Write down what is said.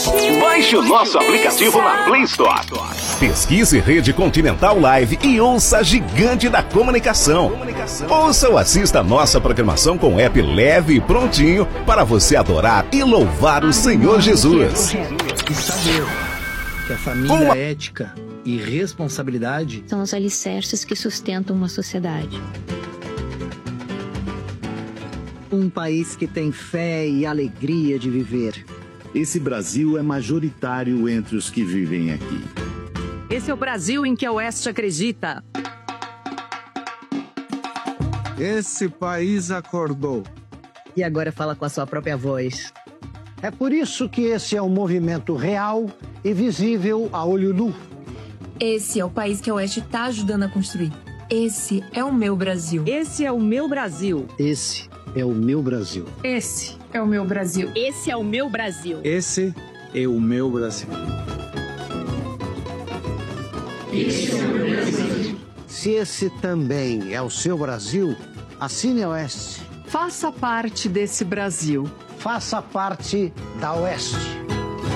Baixe o nosso aplicativo na Play Store. Pesquise Rede Continental Live e ouça a gigante da comunicação. Ouça ou assista a nossa programação com app leve e prontinho para você adorar e louvar o Senhor Jesus. E saber que a família, ética e responsabilidade são os alicerces que sustentam uma sociedade. Um país que tem fé e alegria de viver. Esse Brasil é majoritário entre os que vivem aqui. Esse é o Brasil em que a Oeste acredita. Esse país acordou. E agora fala com a sua própria voz. É por isso que esse é um movimento real e visível a olho nu. Esse é o país que a Oeste está ajudando a construir. Esse é o meu Brasil. Esse é o meu Brasil. Esse é o meu Brasil. Esse é o meu Brasil. Esse é o meu Brasil. Esse é o meu Brasil. Esse é o meu Brasil. Se esse também é o seu Brasil, assine a Oeste. Faça parte desse Brasil. Faça parte da Oeste.